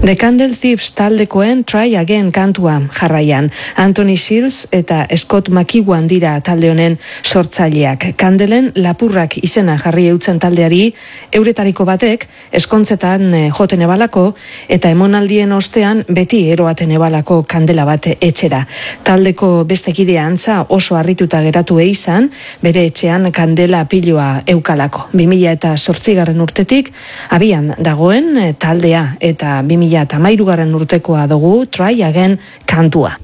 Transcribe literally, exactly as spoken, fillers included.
The Candle Thieves taldekoen Try Again kantua jarraian. Anthony Shields eta Scott McEwan dira talde honen sortzaileak. Kandelen lapurrak izena jarri eutzen taldeari, euretariko batek eskontzetan joten ebalako eta emonaldien ostean beti eroaten ebalako kandela bat etxera. Taldeko beste kidea antza oso harrituta geratu izan, bere etxean kandela piloa eukalako. bi mila eta zortzigarren urtetik abian dagoen taldea eta bi mila eta hamairugarren urtekoa dugu Try Again kantua.